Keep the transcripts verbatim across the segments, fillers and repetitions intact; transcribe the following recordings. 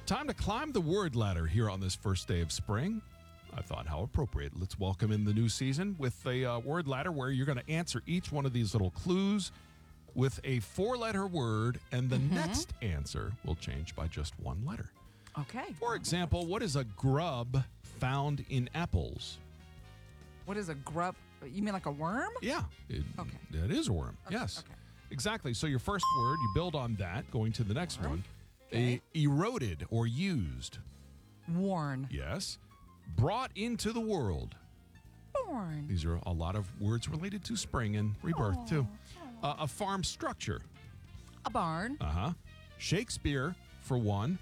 Time to climb the word ladder here on this first day of spring. I thought, how appropriate. Let's welcome in the new season with a uh, word ladder where you're going to answer each one of these little clues with a four-letter word, and the mm-hmm. next answer will change by just one letter. Okay. For example, what is a grub found in apples? What is a grub? You mean like a worm? Yeah. It, okay. It is a worm. Okay. Yes. Okay. Exactly. So your first word, you build on that, going to the next worm. one. Okay. A, eroded or used. Worn. Yes. Brought into the world. Born. These are a lot of words related to spring and rebirth, Aww. too. Uh, a farm structure. A barn. Uh-huh. Shakespeare, for one.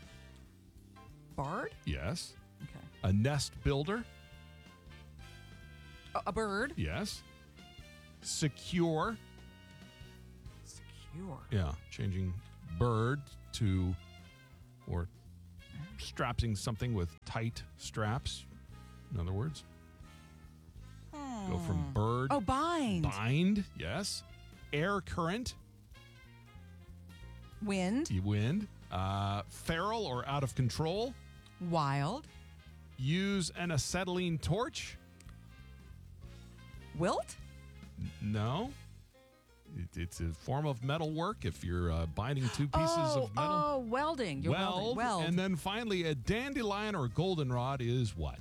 Bard? Yes. Okay. A nest builder. A, a bird? Yes. Secure. Secure. Yeah, changing bird to, or strapping something with tight straps, in other words. Hmm. Go from bird. Oh, bind. Bind, yes. Air current. Wind. Wind. Uh, feral or out of control. Wild. Use an acetylene torch. Wilt? N- no. It, it's a form of metal work if you're uh, binding two pieces oh, of metal. Oh, welding. You're Weld. welding. Weld. And then finally, a dandelion or goldenrod is what?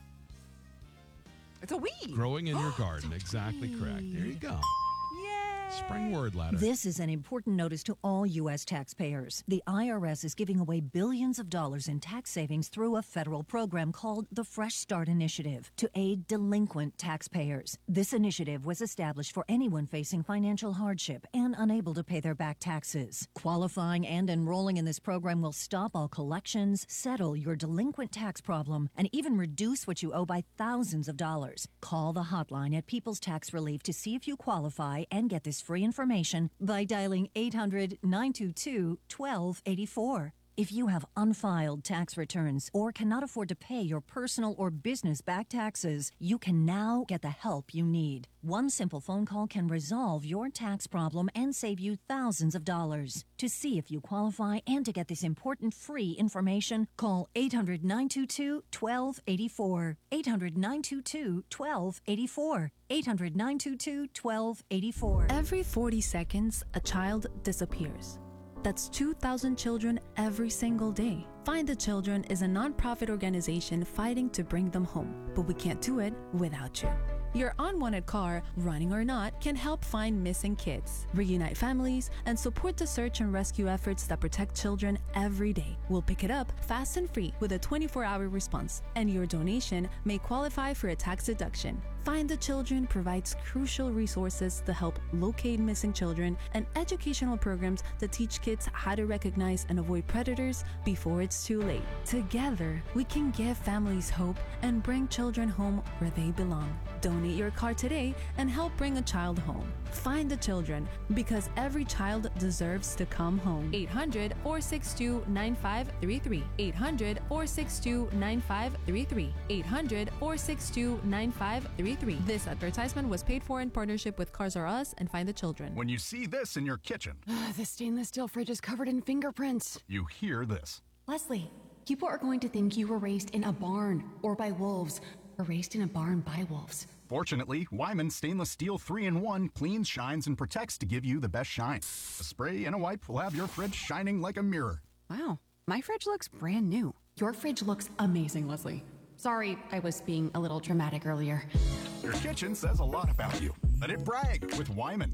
It's a weed. Growing in your garden. Exactly correct. There you go. Yay. Spring word ladder. This is an important notice to all U S taxpayers. The I R S is giving away billions of dollars in tax savings through a federal program called the Fresh Start Initiative to aid delinquent taxpayers. This initiative was established for anyone facing financial hardship and unable to pay their back taxes. Qualifying and enrolling in this program will stop all collections, settle your delinquent tax problem, and even reduce what you owe by thousands of dollars. Call the hotline at People's Tax Relief to see if you qualify and get this free information by dialing eight hundred, nine two two, one two eight four. If you have unfiled tax returns or cannot afford to pay your personal or business back taxes, you can now get the help you need. One simple phone call can resolve your tax problem and save you thousands of dollars. To see if you qualify and to get this important free information, call eight hundred, nine two two, one two eight four. eight hundred, nine two two, one two eight four. eight hundred, nine two two, one two eight four. Every forty seconds, a child disappears. That's two thousand children every single day. Find the Children is a nonprofit organization fighting to bring them home, but we can't do it without you. Your unwanted car, running or not, can help find missing kids, reunite families, and support the search and rescue efforts that protect children every day. We'll pick it up fast and free with a twenty-four hour response, and your donation may qualify for a tax deduction. Find the Children provides crucial resources to help locate missing children and educational programs that teach kids how to recognize and avoid predators before it's too late. Together, we can give families hope and bring children home where they belong. Donate your car today and help bring a child home. Find the Children, because every child deserves to come home. eight hundred, four six two, nine five three three. eight hundred, four six two, nine five three three. eight hundred, four six two, nine five three three. This advertisement was paid for in partnership with Cars R Us and Find the Children. When you see this in your kitchen, the stainless steel fridge is covered in fingerprints. You hear this. Leslie, people are going to think you were raised in a barn or by wolves, or raised in a barn by wolves. Fortunately, Wyman Stainless Steel three in one cleans, shines, and protects to give you the best shine. A spray and a wipe will have your fridge shining like a mirror. Wow, my fridge looks brand new. Your fridge looks amazing, Leslie. Sorry, I was being a little dramatic earlier. Your kitchen says a lot about you. Let it brag with Wyman.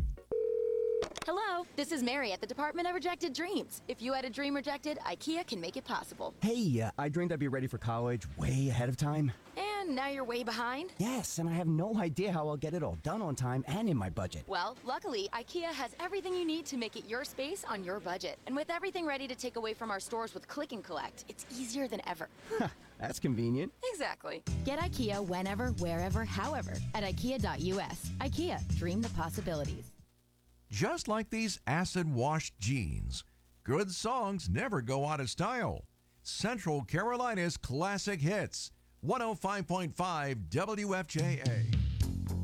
Hello, this is Mary at the Department of Rejected Dreams. If you had a dream rejected, IKEA can make it possible. Hey, uh, I dreamed I'd be ready for college way ahead of time. And now you're way behind? Yes, and I have no idea how I'll get it all done on time and in my budget. Well, luckily, IKEA has everything you need to make it your space on your budget. And with everything ready to take away from our stores with Click and Collect, it's easier than ever. That's convenient. Exactly. Get IKEA whenever, wherever, however at ikea dot U S. IKEA, dream the possibilities. Just like these acid-washed jeans, good songs never go out of style. Central Carolina's classic hits. one oh five point five W F J A.